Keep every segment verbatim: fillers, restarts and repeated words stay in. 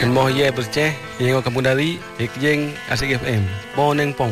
Moh ye berceh yang kampung dari Jeng Asyik F M. Boneng Pong.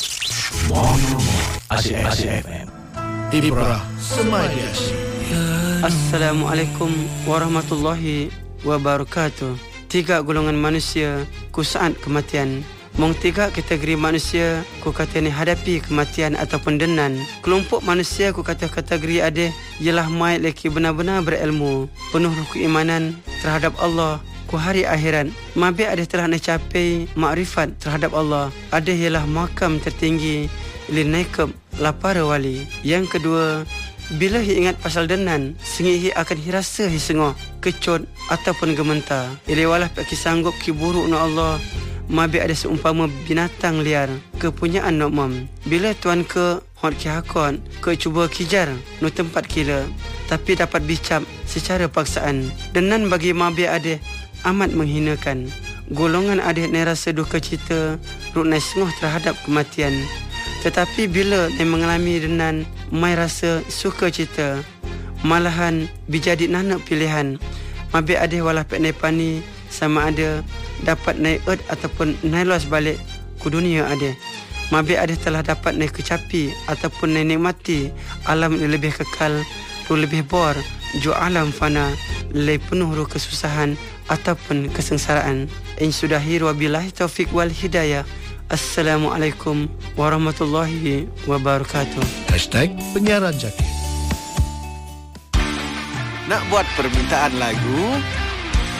Asyik F M. Ibrah Semadi Asyik. Assalamualaikum warahmatullahi wabarakatuh. Tiga golongan manusia ku saat kematian. Mong tiga kategori manusia ku kata ni hadapi kematian ataupun denan. Kelompok manusia ku kata kategori ada ialah mai leki benar-benar berilmu, penuh keimanan terhadap Allah, ku hari akhirat. Mabik ada telah nak capai makrifat terhadap Allah. Ada ialah makam tertinggi linaikab lapar wali. Yang kedua, bila hi ingat pasal denan, sengih hi akan hi rasa hi sengah, kecut ataupun gementar. Iliwalah paki sanggup ki buruk na Allah. Mabik ada seumpama binatang liar kepunyaan nak mam. Bila tuan ke hot ki hakon ke cuba kijar no tempat kila, tapi dapat bicap secara paksaan. Denan bagi mabik ada amat menghinakan. Golongan ada ni rasa duka cita ruk nai sengah terhadap kematian. Tetapi bila nai mengalami denan, mai rasa suka cita, malahan bijadi nanak pilihan. Mabik ada walah pek nai pani sama ada dapat naik earth ataupun naik luas balik ke dunia ada. Mabik ada telah dapat naik kecapi ataupun naik nikmati alam yang lebih kekal, ru lebih bor, ju alam fana, lebih penuh ru kesusahan ataupun kesengsaraan. In sudahi wabillahi taufik wal hidayah. Assalamualaikum warahmatullahi wabarakatuh. Hashtag Penyiaran Jaki. Nak buat permintaan lagu?